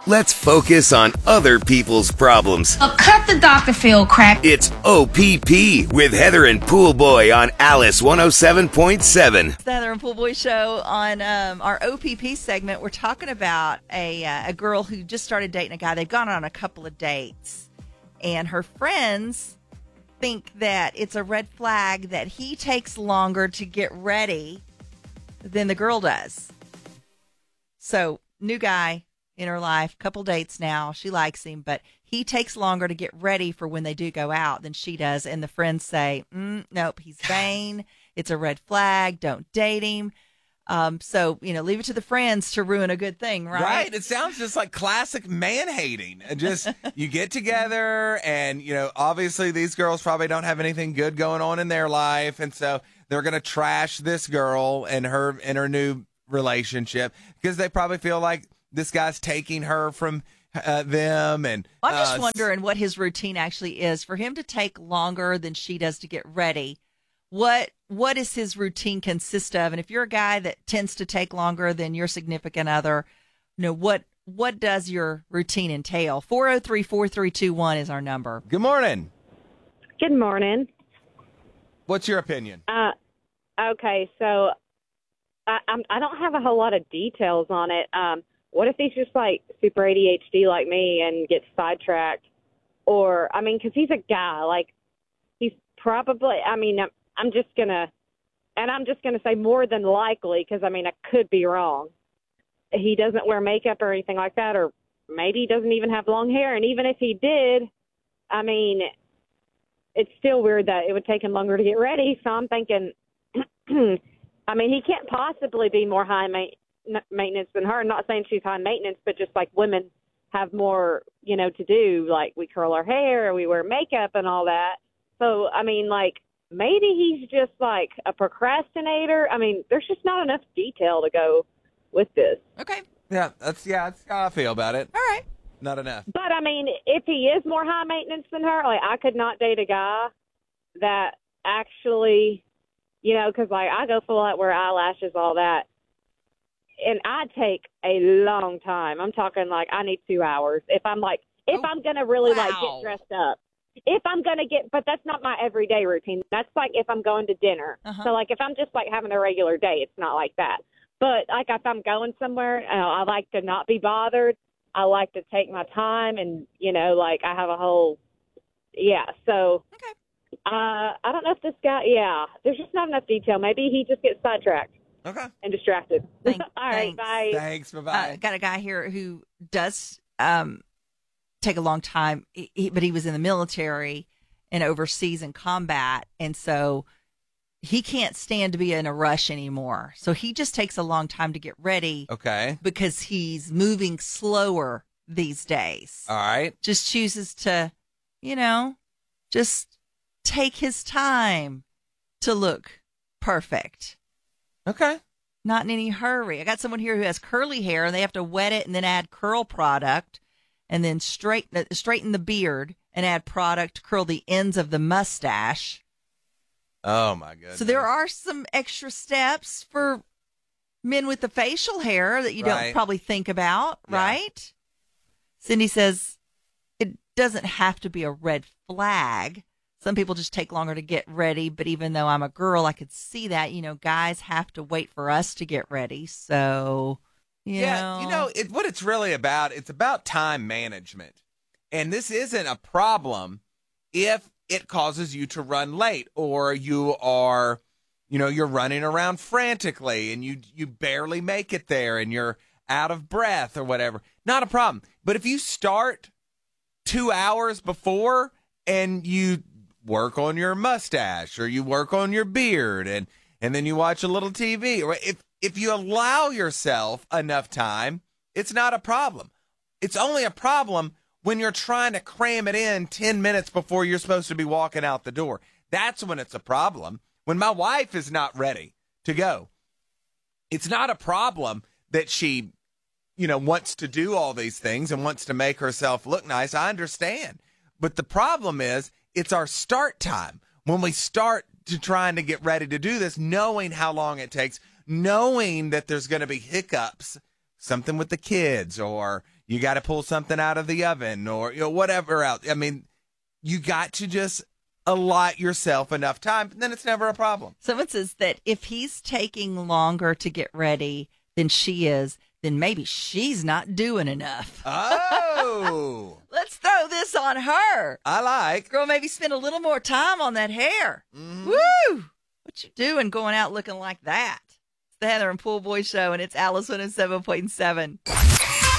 Let's focus on other people's problems. Cut the Dr. Phil crap. It's OPP with Heather and Poolboy on Alice 107.7. It's the Heather and Poolboy show. On our OPP segment, we're talking about a girl who just started dating a guy. They've gone on a couple of dates, and her friends think that it's a red flag that he takes longer to get ready than the girl does. So, new guy in her life, couple dates now. She likes him, but he takes longer to get ready for when they do go out than she does. And the friends say, nope, he's vain. It's a red flag. Don't date him. So, leave it to the friends to ruin a good thing, right? Right. It sounds just like classic man-hating. Just, you get together and, obviously these girls probably don't have anything good going on in their life. And so they're going to trash this girl and her new relationship because they probably feel like this guy's taking her from them. And I'm just wondering what his routine actually is for him to take longer than she does to get ready. What does his routine consist of? And if you're a guy that tends to take longer than your significant other, what does your routine entail? 403-4321 is our number. Good morning. Good morning. What's your opinion? Okay, so I don't have a whole lot of details on it. What if he's just like super ADHD like me and gets sidetracked? Or, because he's a guy, like he's probably, I'm just going to say more than likely because, I could be wrong. He doesn't wear makeup or anything like that, or maybe he doesn't even have long hair. And even if he did, it's still weird that it would take him longer to get ready. So I'm thinking, he can't possibly be more high maintenance than her. I'm not saying she's high maintenance, but just like women have more, to do. Like we curl our hair, we wear makeup and all that. So, maybe he's just like a procrastinator. There's just not enough detail to go with this. Okay. Yeah, that's how I feel about it. All right. Not enough. But, if he is more high maintenance than her, like I could not date a guy that actually, because like I go full out, wear eyelashes, all that. And I take a long time. I'm talking like I need 2 hours. If I'm going to really like get dressed up. If I'm going to but that's not my everyday routine. That's like if I'm going to dinner. Uh-huh. So like if I'm just like having a regular day, it's not like that. But like if I'm going somewhere, I like to not be bothered. I like to take my time and, like I have a whole, So okay. I don't know if this guy, there's just not enough detail. Maybe he just gets sidetracked. Okay. And distracted. All right, Thanks. bye. Thanks, bye-bye. Got a guy here who does take a long time, but he was in the military and overseas in combat, and so he can't stand to be in a rush anymore. So he just takes a long time to get ready. Okay. Because he's moving slower these days. All right. Just chooses to, just take his time to look perfect. Okay. Not in any hurry. I got someone here who has curly hair, and they have to wet it and then add curl product, and then straighten the beard and add product to curl the ends of the mustache. Oh, my goodness. So there are some extra steps for men with the facial hair that you don't probably think about, right? Cindy says it doesn't have to be a red flag. Some people just take longer to get ready, but even though I'm a girl, I could see that, guys have to wait for us to get ready. So, what it's really about, it's about time management. And this isn't a problem if it causes you to run late or you are, you're running around frantically and you barely make it there and you're out of breath or whatever. Not a problem. But if you start 2 hours before and you work on your mustache or you work on your beard and then you watch a little TV, or if you allow yourself enough time, it's not a problem. It's only a problem when you're trying to cram it in 10 minutes before you're supposed to be walking out the door. That's when it's a problem. When my wife is not ready to go, it's not a problem that she, wants to do all these things and wants to make herself look nice. I understand. But the problem is it's our start time. When we start to trying to get ready to do this, knowing how long it takes, knowing that there's going to be hiccups something with the kids, or you got to pull something out of the oven, or whatever else. I mean, you got to just allot yourself enough time, then it's never a problem. Someone says that if he's taking longer to get ready than she is, then maybe she's not doing enough. Oh. Let's throw this on her. I like. Girl, maybe spend a little more time on that hair. Mhm. Woo! What you doing going out looking like that? It's the Heather and Pool Boy Show, and it's Alice 107.7.